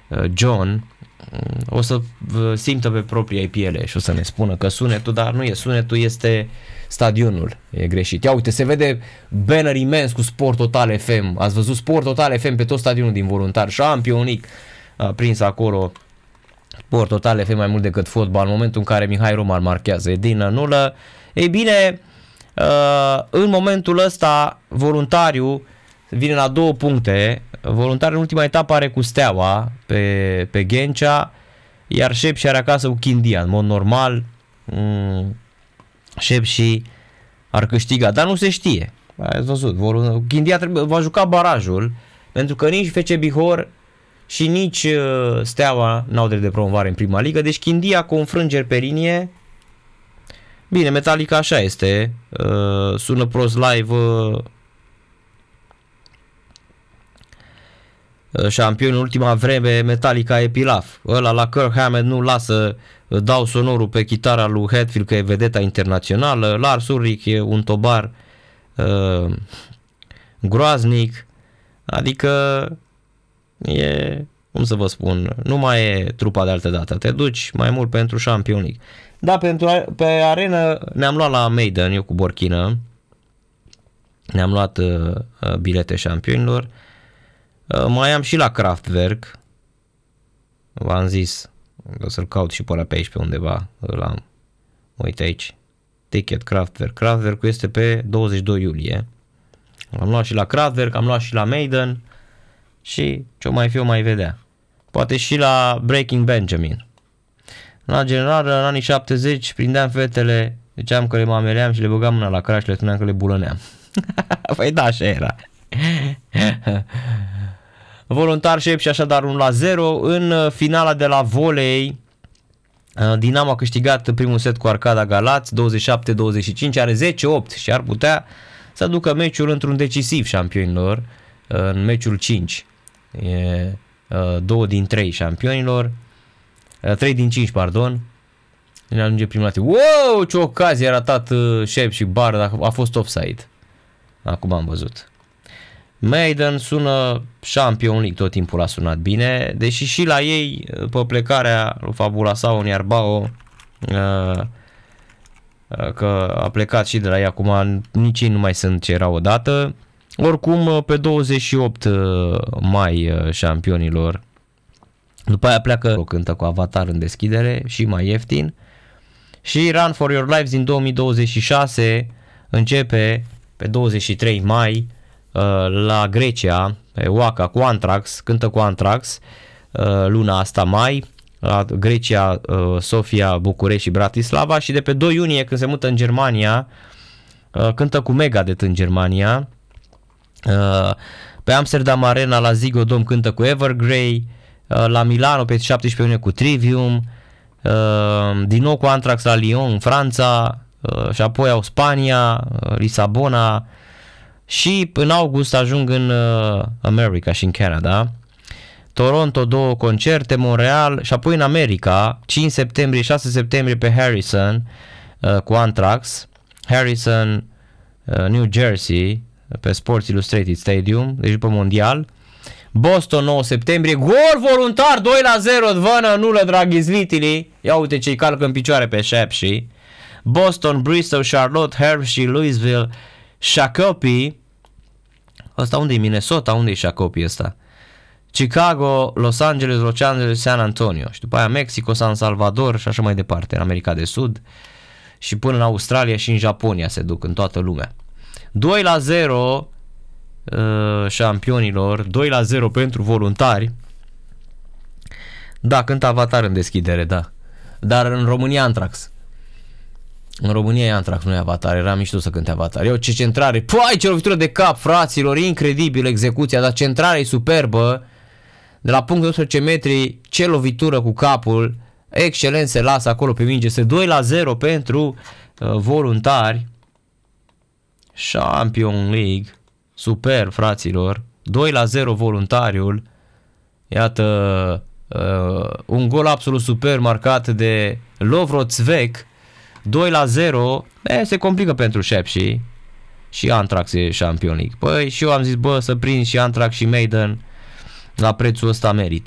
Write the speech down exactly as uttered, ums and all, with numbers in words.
John o să simtă pe propria piele și o să ne spună că sunetul, dar nu e sunetul, este stadionul, e greșit. Ia uite, se vede banner imens cu Sport Total F M, ați văzut Sport Total F M pe tot stadionul din Voluntari, Champion League a prins acolo Sport Total F M mai mult decât fotbal, în momentul în care Mihai Roman marchează, e din nulă. Ei bine, în momentul ăsta Voluntariu vine la două puncte. Voluntariu în ultima etapă are cu Steaua pe, pe Ghencea, iar Șepși are acasă cu Chindia. În mod normal Șepși ar câștiga, dar nu se știe. Ați văzut, Chindia trebuie, va juca barajul, pentru că nici F C Bihor și nici Steaua n-au drept de promovare în prima ligă, deci Chindia cu înfrângeri pe linie. Bine, Metallica așa este, sună prost live. Șampion în ultima vreme, Metallica e pilaf. Ăla la Kirk Hammett nu lasă, dau sonorul pe chitara lui Hetfield că e vedeta internațională. Lars Ulrich e un tobar uh, groaznic. Adică e, cum să vă spun, nu mai e trupa de altă dată. Te duci mai mult pentru Champions League. Da, pentru, pe arenă ne-am luat la Maiden, eu cu Borchină. Ne-am luat uh, bilete șampionilor. Uh, mai am și la Kraftwerk. V-am zis, o să-l caut și pe ăla pe aici pe undeva. Îl am. Uite aici. Ticket Kraftwerk. Kraftwerk este pe douăzeci și doi iulie. Am luat și la Kraftwerk, am luat și la Maiden. Și ce-o mai fi, o mai vedea. Poate și la Breaking Benjamin. La general, în anii șaptezeci, prindeam fetele, ziceam că le mameleam și le băgam mâna la craș și le spuneam că le bulăneam. Păi da, așa era. Voluntar Șepși așadar unu la zero. În finala de la volei, Dinamo a câștigat primul set cu Arcada Galați, douăzeci și șapte douăzeci și cinci, are zece opt și ar putea să ducă meciul într-un decisiv șampionilor, în meciul cinci. E două din trei șampionilor, trei din cinci, pardon. Ne ajunge prima dată. Wow, ce ocazie a ratat Șepși și Bar, dar a fost offside. Acum am văzut. Maiden sună Champion League, tot timpul a sunat bine, deși și la ei, pe plecarea lui Fabulasau în Iarbao, că a plecat și de la ei acum, nici ei nu mai sunt ce erau odată. Oricum, pe douăzeci și opt mai șampionilor, după aia pleacă, o cântă cu Avatar în deschidere și mai ieftin. Și Run for Your Lives din două mii douăzeci și șase începe pe douăzeci și trei mai la Grecia, pe Oaca cu Anthrax, cântă cu Anthrax luna asta mai, la Grecia, Sofia, București și Bratislava, și de pe doi iunie când se mută în Germania, cântă cu Megadeth în Germania, pe Amsterdam Arena la Ziggo Dome cântă cu Evergrey, la Milano pe șaptesprezece iunie cu Trivium, din nou cu Anthrax la Lyon în Franța, și apoi au Spania, Lisabona, și în august ajung în America și în Canada. Toronto două concerte, Montreal, și apoi în America, cinci septembrie, șase septembrie pe Harrison cu Anthrax, Harrison, New Jersey, pe Sports Illustrated Stadium, deci după mondial. Boston nouă septembrie, gol Voluntar, doi la zero, Dvănă, nulă Draghizlitili. Ia uite ce-i calcă în picioare pe Șepși. Boston, Bristol, Charlotte, Hershey, Louisville, Shakopee. Ăsta unde e? Minnesota? Unde e Shakopee ăsta? Chicago, Los Angeles, Los Angeles, San Antonio. Și după aia Mexico, San Salvador și așa mai departe, în America de Sud. Și până în Australia și în Japonia se duc, în toată lumea. doi la zero uh, șampionilor, doi la zero pentru Voluntari. Da, cântă Avatar în deschidere, da. Dar în România Anthrax. În România e Anthrax, nu e Avatar. Era mișto să cânte Avatar. Eu, ce centrare! Păi, ce lovitură de cap, fraților! Incredibil execuția, dar centrarea e superbă. De la punctul unsprezece metri, ce lovitură cu capul. Excelent, se lasă acolo pe minge. Este doi la zero pentru uh, Voluntari. Champion League. Super, fraților. doi la zero Voluntariul. Iată, uh, un gol absolut super marcat de Lovro Țvec. doi la zero, e, se complică pentru Șepși și Anthrax e Champion League. Păi și eu am zis, bă, să prind și Anthrax și Maiden la prețul ăsta merită.